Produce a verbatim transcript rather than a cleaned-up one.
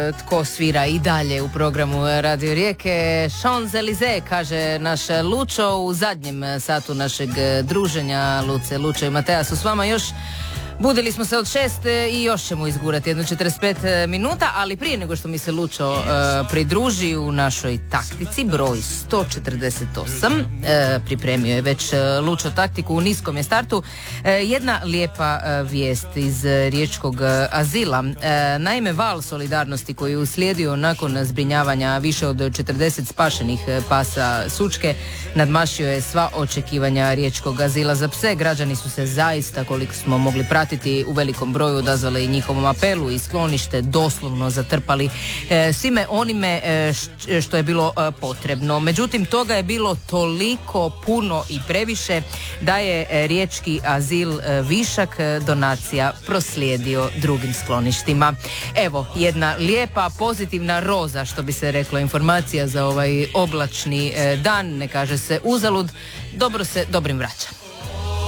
tko svira i dalje u programu Radio Rijeke. Champs-Élysées, kaže naš Lučo u zadnjem satu našeg druženja. Luce, Lučo i Mateja su s vama još. Budili smo se od šest i još ćemo izgurati jedno četrdeset pet minuta, ali prije nego što mi se Lučo uh, pridruži u našoj taktici broj sto četrdeset osam, uh, pripremio je već uh, Lučo taktiku u niskom je startu. Uh, jedna lijepa uh, vijest iz uh, riječkog uh, azila. Uh, naime, val solidarnosti koji je uslijedio nakon zbrinjavanja više od četrdeset spašenih uh, pasa Sučke nadmašio je sva očekivanja riječkog azila za pse. Građani su se zaista, koliko smo mogli pratiti, u velikom broju odazvali njihovom apelu i sklonište doslovno zatrpali e, svime onime e, što je bilo e, potrebno. Međutim, toga je bilo toliko puno i previše da je e, riječki azil e, višak e, donacija proslijedio drugim skloništima. Evo, jedna lijepa, pozitivna roza, što bi se reklo, informacija za ovaj oblačni e, dan. Ne kaže se uzalud, dobro se dobrim vraća.